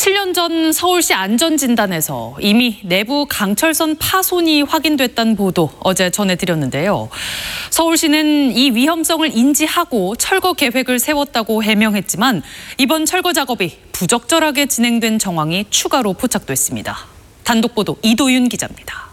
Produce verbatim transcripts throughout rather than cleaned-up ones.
칠 년 전 서울시 안전진단에서 이미 내부 강철선 파손이 확인됐다는 보도 어제 전해드렸는데요. 서울시는 이 위험성을 인지하고 철거 계획을 세웠다고 해명했지만 이번 철거 작업이 부적절하게 진행된 정황이 추가로 포착됐습니다. 단독 보도 이도윤 기자입니다.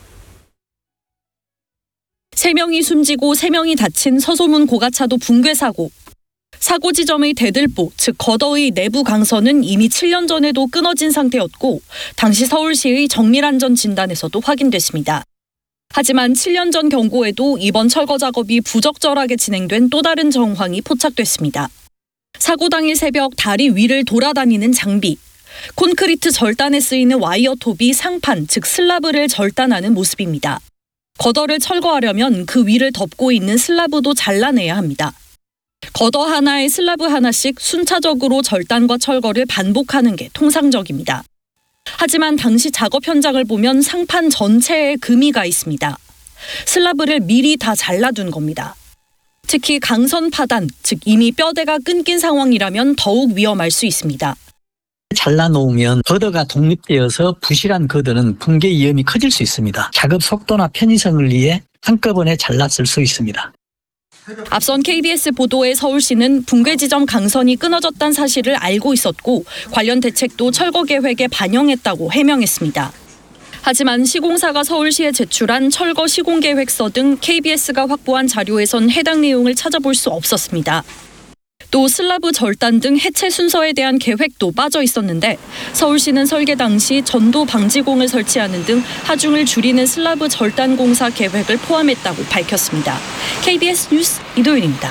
세 명이 숨지고 세 명이 다친 서소문 고가차도 붕괴 사고. 사고 지점의 대들보, 즉 거더의 내부 강선은 이미 칠 년 전에도 끊어진 상태였고 당시 서울시의 정밀안전 진단에서도 확인됐습니다. 하지만 칠 년 전 경고에도 이번 철거 작업이 부적절하게 진행된 또 다른 정황이 포착됐습니다. 사고 당일 새벽 다리 위를 돌아다니는 장비, 콘크리트 절단에 쓰이는 와이어 톱이 상판, 즉 슬라브를 절단하는 모습입니다. 거더를 철거하려면 그 위를 덮고 있는 슬라브도 잘라내야 합니다. 거더 하나에 슬라브 하나씩 순차적으로 절단과 철거를 반복하는 게 통상적입니다. 하지만 당시 작업 현장을 보면 상판 전체에 금이 가 있습니다. 슬라브를 미리 다 잘라둔 겁니다. 특히 강선 파단, 즉 이미 뼈대가 끊긴 상황이라면 더욱 위험할 수 있습니다. 잘라놓으면 거더가 독립되어서 부실한 거더는 붕괴 위험이 커질 수 있습니다. 작업 속도나 편의성을 위해 한꺼번에 잘랐을 수 있습니다. 앞선 케이비에스 보도에 서울시는 붕괴 지점 강선이 끊어졌다는 사실을 알고 있었고 관련 대책도 철거 계획에 반영했다고 해명했습니다. 하지만 시공사가 서울시에 제출한 철거 시공계획서 등 케이비에스가 확보한 자료에선 해당 내용을 찾아볼 수 없었습니다. 또 슬라브 절단 등 해체 순서에 대한 계획도 빠져 있었는데 서울시는 설계 당시 전도 방지공을 설치하는 등 하중을 줄이는 슬라브 절단 공사 계획을 포함했다고 밝혔습니다. 케이비에스 뉴스 이도윤입니다.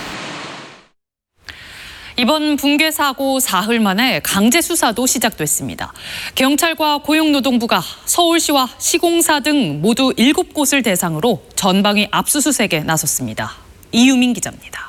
이번 붕괴 사고 사흘 만에 강제 수사도 시작됐습니다. 경찰과 고용노동부가 서울시와 시공사 등 모두 일곱 곳을 대상으로 전방위 압수수색에 나섰습니다. 이유민 기자입니다.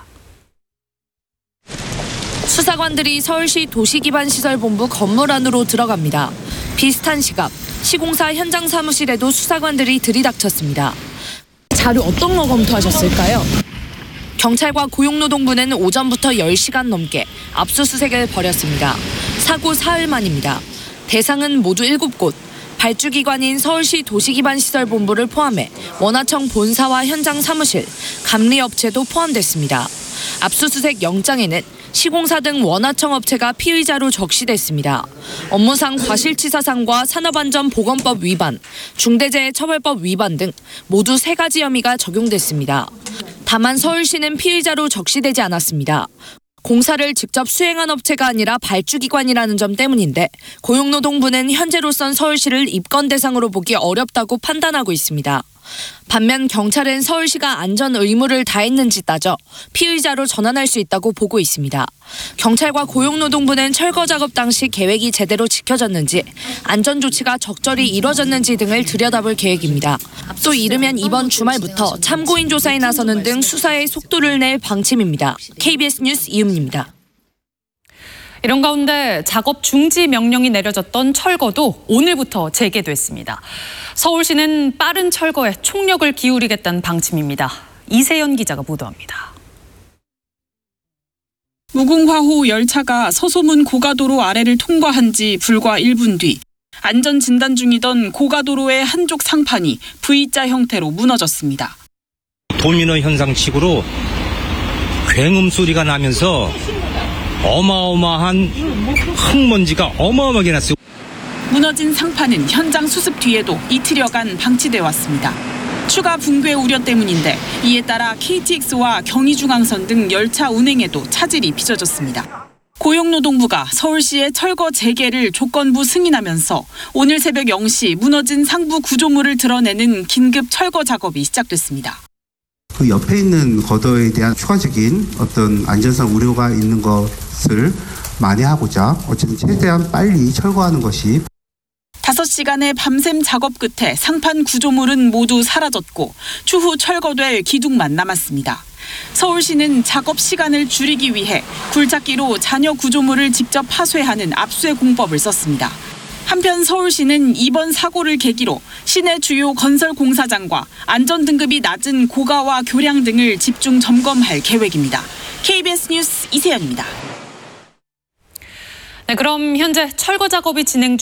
수사관들이 서울시 도시기반시설본부 건물 안으로 들어갑니다. 비슷한 시각, 시공사 현장 사무실에도 수사관들이 들이닥쳤습니다. 자료 어떤 거 검토하셨을까요? 경찰과 고용노동부는 오전부터 열 시간 넘게 압수수색을 벌였습니다. 사고 사흘 만입니다. 대상은 모두 일곱 곳. 발주기관인 서울시 도시기반시설본부를 포함해 원화청 본사와 현장 사무실, 감리업체도 포함됐습니다. 압수수색 영장에는 시공사 등 원화청 업체가 피의자로 적시됐습니다. 업무상 과실치사상과 산업안전보건법 위반, 중대재해처벌법 위반 등 모두 세 가지 혐의가 적용됐습니다. 다만 서울시는 피의자로 적시되지 않았습니다. 공사를 직접 수행한 업체가 아니라 발주기관이라는 점 때문인데 고용노동부는 현재로선 서울시를 입건 대상으로 보기 어렵다고 판단하고 있습니다. 반면 경찰은 서울시가 안전 의무를 다했는지 따져 피의자로 전환할 수 있다고 보고 있습니다. 경찰과 고용노동부는 철거 작업 당시 계획이 제대로 지켜졌는지 안전 조치가 적절히 이뤄졌는지 등을 들여다볼 계획입니다. 또 이르면 이번 주말부터 참고인 조사에 나서는 등 수사의 속도를 낼 방침입니다. 케이비에스 뉴스 이유민입니다. 이런 가운데 작업 중지 명령이 내려졌던 철거도 오늘부터 재개됐습니다. 서울시는 빠른 철거에 총력을 기울이겠다는 방침입니다. 이세연 기자가 보도합니다. 무궁화호 열차가 서소문 고가도로 아래를 통과한 지 불과 일 분 뒤 안전 진단 중이던 고가도로의 한쪽 상판이 V자 형태로 무너졌습니다. 도미노 현상식으로 굉음 소리가 나면서 어마어마한 흙먼지가 어마어마하게 났어요. 무너진 상판은 현장 수습 뒤에도 이틀여간 방치돼 왔습니다. 추가 붕괴 우려 때문인데 이에 따라 케이티엑스와 경의중앙선 등 열차 운행에도 차질이 빚어졌습니다. 고용노동부가 서울시의 철거 재개를 조건부 승인하면서 오늘 새벽 영 시 무너진 상부 구조물을 드러내는 긴급 철거 작업이 시작됐습니다. 그 옆에 있는 거더에 대한 추가적인 어떤 안전상 우려가 있는 것을 만회하고자 어쨌든 최대한 빨리 철거하는 것이. 다섯 시간의 밤샘 작업 끝에 상판 구조물은 모두 사라졌고 추후 철거될 기둥만 남았습니다. 서울시는 작업 시간을 줄이기 위해 굴착기로 잔여 구조물을 직접 파쇄하는 압쇄 공법을 썼습니다. 한편 서울시는 이번 사고를 계기로 시내 주요 건설 공사장과 안전 등급이 낮은 고가와 교량 등을 집중 점검할 계획입니다. 케이비에스 뉴스 이세연입니다. 네, 그럼 현재 철거 작업이 진행 중